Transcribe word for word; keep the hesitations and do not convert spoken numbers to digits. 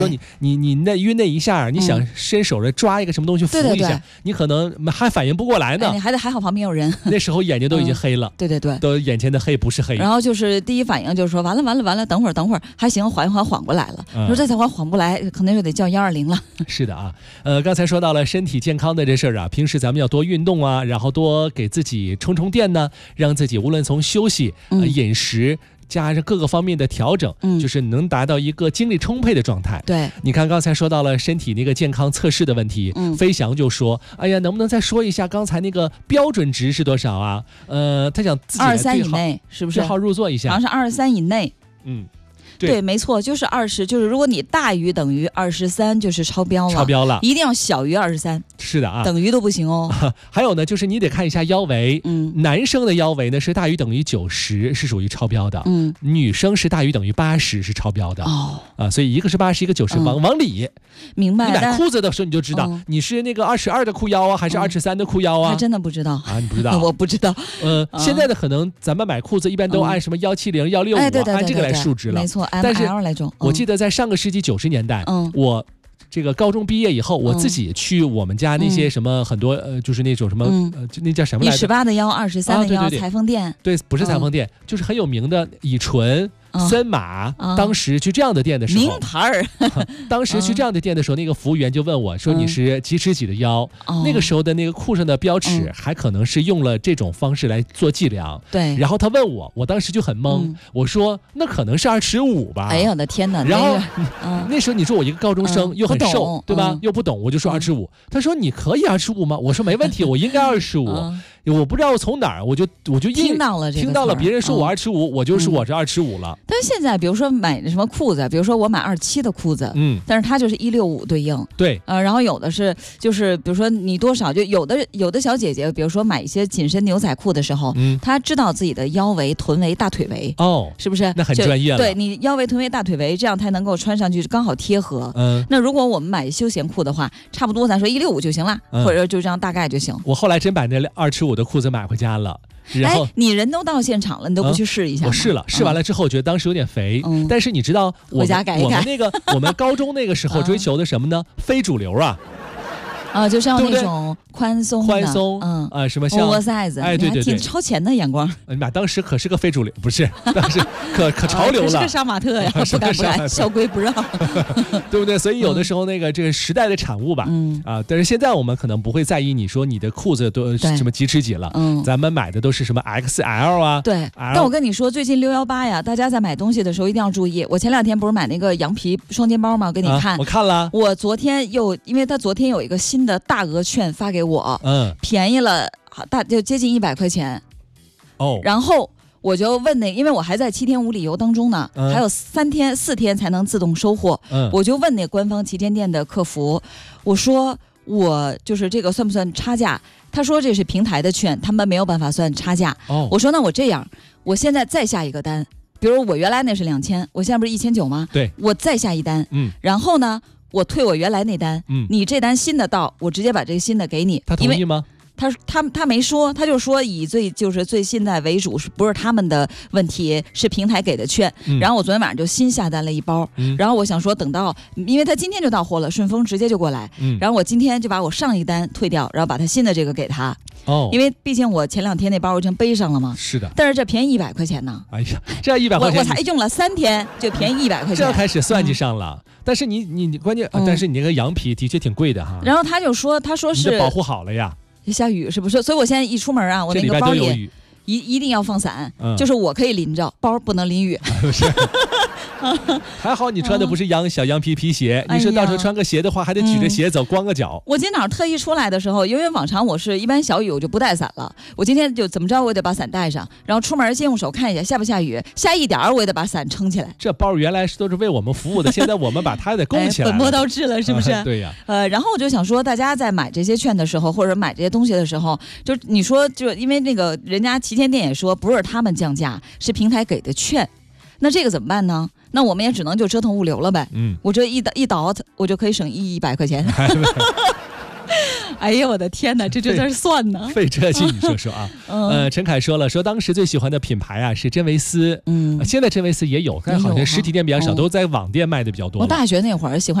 说你你你那晕那一下，你想伸手着抓一个什么东西扶一下， 对对对， 你可能还反应不过来呢。 哎、你还得还好旁边有人。 那时候眼睛都已经黑了。 嗯、对对对， 都眼前的黑不是黑。 然后就是第一反应就是说完了完了完了，等会儿等会儿还行，缓一缓缓过来了。嗯、说再缓缓缓不来，可能就得叫幺二零了。 是的啊，呃，刚才说到了身体健康的这事儿啊，平时咱们要多运动啊，然后多给自己充充电呢，让自己无论从休息、呃、饮食。加上各个方面的调整，嗯，就是能达到一个精力充沛的状态。 对， 你看刚才说到了身体那个健康测试的问题，嗯，飞翔就说，哎呀，能不能再说一下刚才那个标准值是多少啊？呃，他想自己二十三以内，是不是？ 对号入座一下， 好像是二十三以内。 嗯。 对, 对，没错，就是二十，就是如果你大于等于二十三，就是超标了， 超标了， 一定要小于二十三。 是的啊， 等于都不行哦。 还有呢，就是你得看一下腰围，嗯，男生的腰围呢是大于等于九十，是属于超标的，嗯，女生是大于等于八十，是超标的。哦，啊，所以一个是八十，一个九十，往往里。 明白。 你买裤子的时候你就知道，嗯、你是那个二十二的裤腰啊，还是二十三的裤腰啊？ 还真的不知道啊，你不知道？ 我不知道。 呃，啊、现在的可能咱们买裤子一般都按什么幺七零、幺六五，按这个来数值了， 没错， 但是 M L 来种。 我记得在上个世纪九十年代，嗯，我这个高中毕业以后，我自己去我们家那些什么很多呃，就是那种什么呃，那叫什么来着？ 一十八的腰，二十三的腰，裁缝店。 对，不是裁缝店，就是很有名的以纯。森马、嗯、当时去这样的店的时候， 名牌儿。 当时去这样的店的时候，那个服务员就问我说：“你是几尺几的腰？”嗯、那个时候的那个裤上的标尺、嗯、还可能是用了这种方式来做计量。 对。 然后他问我，我当时就很懵，嗯、我说：“那可能是二尺五吧。” 哎呀，我的天哪！ 然后、 那个嗯、那时候你说我一个高中生、嗯、又很瘦，对吧？又不懂，我就说二尺五。他说：“你可以二尺五吗？”我说：“没问题，我应该二尺五。”我不知道从哪儿，我就我就听到了这个， 听到了别人说我二尺五，我就说我是二尺五了。 但是现在，比如说买什么裤子，比如说我买二七的裤子，嗯，但是它就是一六五对应， 对， 呃，然后有的是就是比如说你多少，就有的有的小姐姐，比如说买一些紧身牛仔裤的时候，嗯，她知道自己的腰围、臀围、大腿围， 哦， 是不是？ 那很专业了。 对你腰围、臀围、大腿围，这样才能够穿上去刚好贴合。嗯，那如果我们买休闲裤的话，差不多咱说一六五就行了，嗯、或者就这样大概就行。 我后来真把那二尺五的裤子买回家了。然后哎，你人都到现场了，你都不去试一下、嗯？ 我试了，试完了之后，我觉得当时有点肥。嗯、但是你知道我， 回家改一改。 我们那个我们高中那个时候追求的什么呢？嗯、非主流啊。 啊，就是要那种宽松的， 宽松，嗯啊，什么像 oversize， 哎，对对对， 挺超前的眼光。 你妈当时可是个非主流，不是，当时可可潮流了， 是个杀马特呀，不敢不敢，校规不让， 对不对？所以有的时候那个这个时代的产物吧，嗯啊，但是现在我们可能不会在意你说你的裤子都什么几尺几了，嗯，咱们买的都是什么 X L 啊， 对。但我跟你说，最近六一八呀，大家在买东西的时候一定要注意。我前两天不是买那个羊皮双肩包吗？我给你看， 我看了。 我昨天又，因为他昨天有一个新的大额券。发给我，嗯，便宜了大就接近一百块钱，哦，然后我就问那，因为我还在七天无理由当中呢，嗯、还有三天四天才能自动收货，嗯，我就问那官方旗舰店的客服，我说我就是这个算不算差价？他说这是平台的券，他们没有办法算差价。哦，我说那我这样，我现在再下一个单，比如我原来那是两千，我现在不是一千九吗？ 对， 我再下一单，嗯，然后呢？我退我原来那单，嗯，你这单新的到，我直接把这个新的给你。 他同意吗？ 他他他没说，他就说以最就是最现在为主，是不是他们的问题，是平台给的券。嗯、然后我昨天晚上就新下单了一包，嗯、然后我想说等到，因为他今天就到货了，顺丰直接就过来，嗯、然后我今天就把我上一单退掉，然后把他新的这个给他。哦，因为毕竟我前两天那包已经背上了嘛。 是的。 但是这便宜一百块钱呢。 哎呀，这一百块钱我我才用了三天就便宜一百块钱， 这开始算计上了。嗯、但是你你你关键，嗯、但是你那个羊皮的确挺贵的哈。 然后他就说，他说是保护好了呀。 下雨是不是？所以我现在一出门啊，我那个包里一一定要放伞，嗯、就是我可以淋着，包不能淋雨。 是还好你穿的不是羊小羊皮皮鞋，你是到时候穿个鞋的话，还得举着鞋走，光个脚。 我今天早上特意出来的时候，因为往常我是一般小雨我就不带伞了，我今天就怎么着我也得把伞带上，然后出门先用手看一下下不下雨，下一点儿我也得把伞撑起来。 这包原来是都是为我们服务的，现在我们把它得供起来了， 本末倒置了，是不是？ 呃、对呀。 呃，然后我就想说，大家在买这些券的时候，或者买这些东西的时候，就你说，就因为那个人家旗舰店也说，不是他们降价，是平台给的券。那这个怎么办呢？那我们也只能就折腾物流了呗。嗯，我这一倒一倒，我就可以省一一百块钱。 哎呀，我的天哪，这这在算呢？ 费这劲，你说说啊？呃，陈凯说了，说当时最喜欢的品牌啊是真维斯，嗯，现在真维斯也有，但好像实体店比较少，都在网店卖的比较多。 我大学那会儿喜欢。